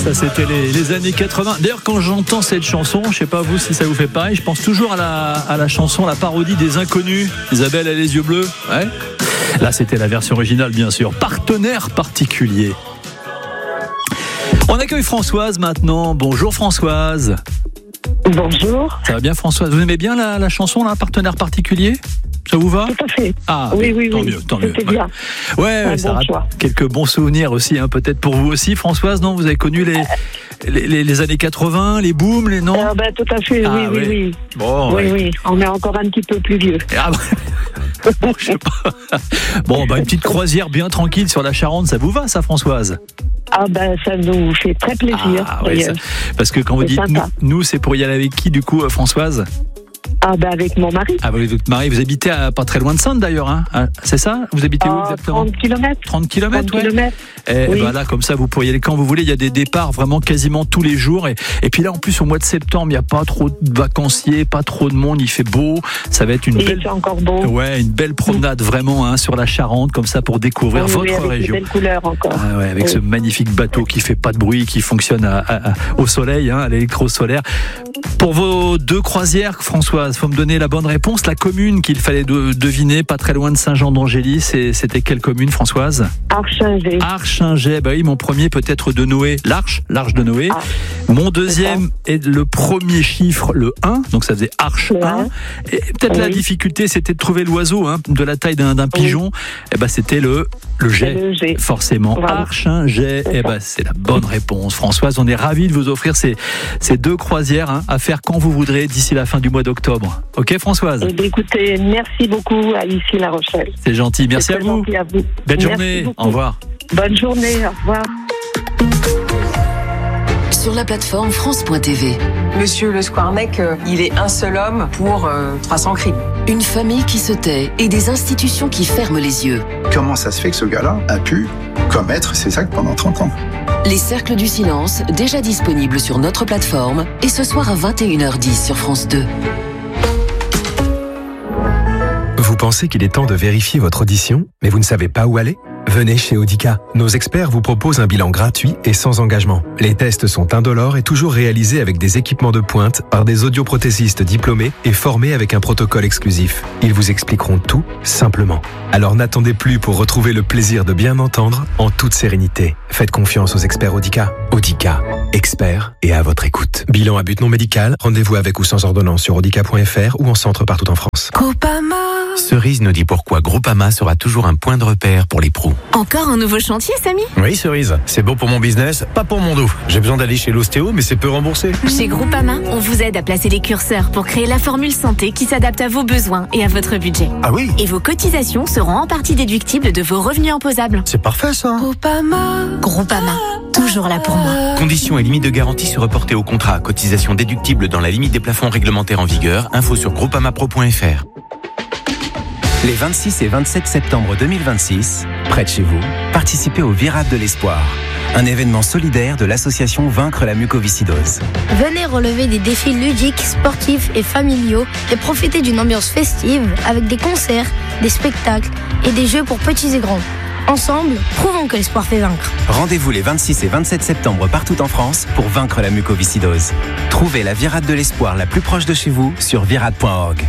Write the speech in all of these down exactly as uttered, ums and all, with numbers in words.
Ça, c'était les, les années quatre-vingts. D'ailleurs, quand j'entends cette chanson, je sais pas vous si ça vous fait pareil, je pense toujours à la, à la chanson, la parodie des Inconnus. Isabelle a les yeux bleus. Ouais. Là, c'était la version originale, bien sûr. Partenaire particulier. On accueille Françoise maintenant. Bonjour Françoise. Bonjour. Ça va bien Françoise? Vous aimez bien la, la chanson, là, Partenaire particulier? Ça vous va? Tout à fait. Ah oui, oui, tant oui. mieux, tant mieux. C'était bien. Ouais, ouais, ça bon rate choix. quelques bons souvenirs aussi, hein, peut-être pour vous aussi, Françoise. Non, vous avez connu les les, les, les années quatre-vingts, les booms, les non? Ah ben, tout à fait. Ah, oui, oui, ouais. oui. Bon, oui, ouais. oui. On est encore un petit peu plus vieux. Ah, bon, je sais pas. Bon, bah une petite croisière bien tranquille sur la Charente, ça vous va, ça, Françoise? Ah ben, ça nous fait très plaisir. Ah, ouais, ça- parce que quand vous C'est dites nous, sympa. nous, c'est pour y aller avec qui, du coup, euh, Françoise? Ah ben, avec mon mari. Ah, avec votre mari, vous habitez à, pas très loin de Sainte d'ailleurs, hein? Ah, c'est ça? Vous habitez où Ah, exactement? trente kilomètres. trente kilomètres, trente ouais. kilomètres. Et Oui. ben là, comme ça, vous pourriez aller quand vous voulez. Il y a des départs vraiment quasiment tous les jours. Et, et puis là, en plus, au mois de septembre, il n'y a pas trop de vacanciers, pas trop de monde. Il fait beau. Ça va être une Et belle, c'est encore beau. ouais, une belle promenade vraiment hein, sur la Charente, comme ça, pour découvrir Oui, votre avec région. des belles couleurs encore. Ah ouais, avec Oui. ce magnifique bateau qui fait pas de bruit, qui fonctionne à, à- à- au soleil, hein, à l'électro-solaire. Pour vos deux croisières, Françoise, faut me donner la bonne réponse. La commune qu'il fallait de- deviner, pas très loin de Saint-Jean-d'Angély, c'est- c'était quelle commune, Françoise? Archingé. Archingé. Bah oui, mon premier peut-être de Noé, l'Arche, l'Arche de Noé. Ah, Mon deuxième est le premier chiffre, le un, donc ça faisait Arche Le un. un. Et peut-être la Oui. difficulté, c'était de trouver l'oiseau hein, de la taille d'un d'un pigeon. Et ben c'était le le c'est jet. le G. Forcément, Voilà. Archingé. C'est Et ça. ben c'est la bonne réponse, Françoise. On est ravis de vous offrir ces, ces deux croisières hein, à faire quand vous voudrez d'ici la fin du mois d'octobre. Ok, Françoise? Eh bien, écoutez, merci beaucoup à ici La Rochelle. C'est gentil. Merci C'est à très vous. gentil à vous. Belle Merci journée. beaucoup. Au revoir. Bonne journée. Au revoir. Sur la plateforme France point T V. Monsieur Le Squarnec, euh, il est un seul homme pour euh, trois cents crimes. Une famille qui se tait et des institutions qui ferment les yeux. Comment ça se fait que ce gars-là a pu commettre ces actes pendant trente ans? Les Cercles du Silence, déjà disponibles sur notre plateforme, et ce soir à vingt et une heures dix sur France deux. Vous pensez qu'il est temps de vérifier votre audition, mais vous ne savez pas où aller? Venez chez Audica. Nos experts vous proposent un bilan gratuit et sans engagement. Les tests sont indolores et toujours réalisés avec des équipements de pointe par des audioprothésistes diplômés et formés avec un protocole exclusif. Ils vous expliqueront tout simplement. Alors n'attendez plus pour retrouver le plaisir de bien entendre en toute sérénité. Faites confiance aux experts Audica. Audica, experts et à votre écoute. Bilan à but non médical, rendez-vous avec ou sans ordonnance sur audica point f r ou en centre partout en France. Cerise nous dit pourquoi Groupama sera toujours un point de repère pour les pros. Encore un nouveau chantier, Samy? Oui, Cerise, c'est bon pour mon business, pas pour mon dos. J'ai besoin d'aller chez l'ostéo, mais c'est peu remboursé. Chez Groupama, on vous aide à placer les curseurs pour créer la formule santé qui s'adapte à vos besoins et à votre budget. Ah oui, Et vos cotisations seront en partie déductibles de vos revenus imposables. c'est parfait ça. Groupama, toujours là pour moi. Conditions et limites de garantie se reporter au contrat. Cotisation déductible dans la limite des plafonds réglementaires en vigueur. Info sur groupamapro point f r. Les vingt-six et vingt-sept septembre deux mille vingt-six, près de chez vous, participez au Virade de l'Espoir, un événement solidaire de l'association Vaincre la mucoviscidose. Venez relever des défis ludiques, sportifs et familiaux et profiter d'une ambiance festive avec des concerts, des spectacles et des jeux pour petits et grands. Ensemble, prouvons que l'espoir fait vaincre. Rendez-vous les vingt-six et vingt-sept septembre partout en France pour vaincre la mucoviscidose. Trouvez la Virade de l'Espoir la plus proche de chez vous sur virade point org.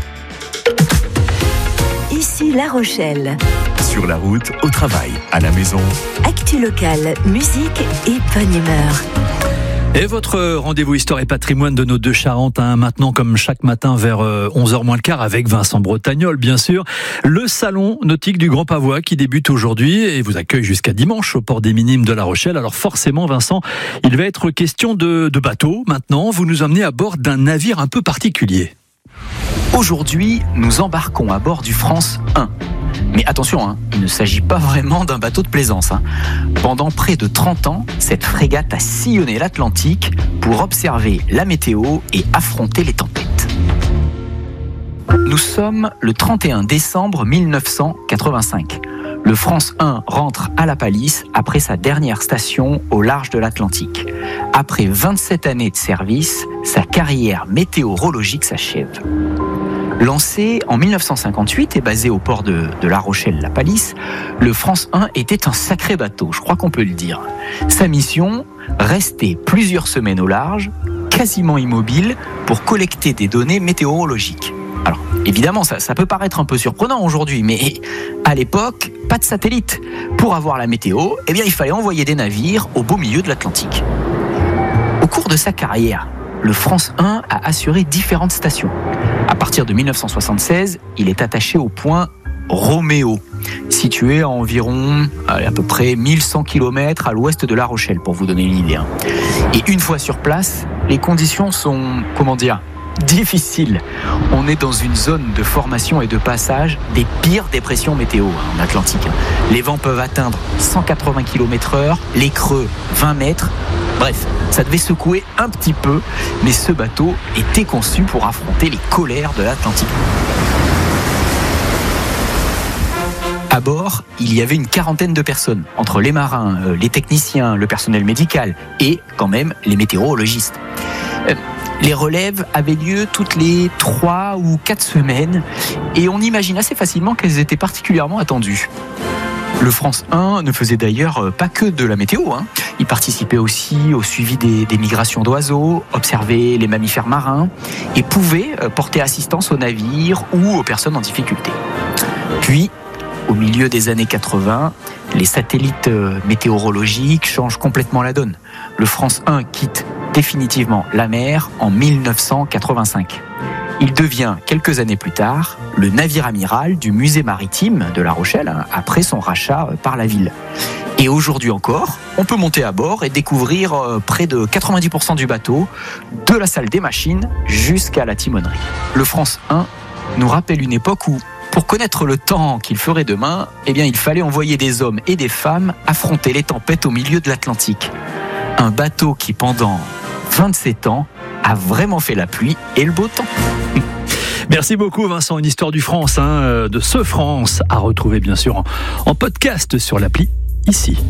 Ici La Rochelle. Sur la route, au travail, à la maison. Actu locale, musique et bonne humeur. Et votre rendez-vous histoire et patrimoine de nos deux Charentes, hein, maintenant comme chaque matin vers onze heures moins le quart avec Vincent Bretagnol, bien sûr. Le salon nautique du Grand Pavois qui débute aujourd'hui et vous accueille jusqu'à dimanche au port des Minimes de La Rochelle. Alors forcément, Vincent, il va être question de, de bateau. Maintenant, vous nous emmenez à bord d'un navire un peu particulier. Aujourd'hui, nous embarquons à bord du France un. Mais attention, hein, il ne s'agit pas vraiment d'un bateau de plaisance. Hein. Pendant près de trente ans, cette frégate a sillonné l'Atlantique pour observer la météo et affronter les tempêtes. Nous sommes le trente et un décembre mille neuf cent quatre-vingt-cinq. Le France un rentre à la palisse après sa dernière station au large de l'Atlantique. Après vingt-sept années de service, sa carrière météorologique s'achève. Lancé en mille neuf cent cinquante-huit et basé au port de, de La Rochelle-La Palisse, le France un était un sacré bateau, je crois qu'on peut le dire. Sa mission, rester plusieurs semaines au large, quasiment immobile, pour collecter des données météorologiques. Alors, évidemment, ça, ça peut paraître un peu surprenant aujourd'hui, mais à l'époque, pas de satellite. Pour avoir la météo, eh bien, il fallait envoyer des navires au beau milieu de l'Atlantique. Au cours de sa carrière, le France un a assuré différentes stations. À partir de mille neuf cent soixante-seize, il est attaché au point Roméo, situé à environ allez, à peu près mille cent kilomètres à l'ouest de La Rochelle, pour vous donner une idée. Et une fois sur place, les conditions sont, comment dire, difficiles. On est dans une zone de formation et de passage des pires dépressions météo en Atlantique. Les vents peuvent atteindre cent quatre-vingts kilomètres heure, les creux vingt mètres. Bref, ça devait secouer un petit peu, mais ce bateau était conçu pour affronter les colères de l'Atlantique. À bord, il y avait une quarantaine de personnes, entre les marins, les techniciens, le personnel médical et quand même les météorologistes. Les relèves avaient lieu toutes les trois ou quatre semaines et on imagine assez facilement qu'elles étaient particulièrement attendues. Le France un ne faisait d'ailleurs pas que de la météo, hein. Il participait aussi au suivi des, des migrations d'oiseaux, observait les mammifères marins et pouvait porter assistance aux navires ou aux personnes en difficulté. Puis, au milieu des années quatre-vingts, les satellites météorologiques changent complètement la donne. Le France un quitte définitivement la mer en mille neuf cent quatre-vingt-cinq. Il devient, quelques années plus tard, le navire amiral du musée maritime de La Rochelle, après son rachat par la ville. Et aujourd'hui encore, on peut monter à bord et découvrir près de quatre-vingt-dix pour cent du bateau, de la salle des machines jusqu'à la timonerie. Le France un nous rappelle une époque où, pour connaître le temps qu'il ferait demain, eh bien, il fallait envoyer des hommes et des femmes affronter les tempêtes au milieu de l'Atlantique. Un bateau qui, pendant vingt-sept ans, a vraiment fait la pluie et le beau temps. Merci beaucoup Vincent, une histoire du France, hein, de ce France, à retrouver bien sûr en, en podcast sur l'appli ici.